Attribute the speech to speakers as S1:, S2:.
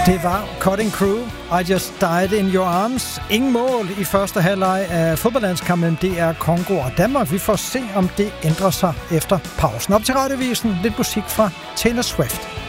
S1: Det var Cutting Crew, I Just Died in Your Arms. Ingen mål i første halvleg af fodboldlandskampen. Det er Congo og Danmark. Vi får se, om det ændrer sig efter pausen. Op til radiovisen, lidt musik fra Taylor Swift.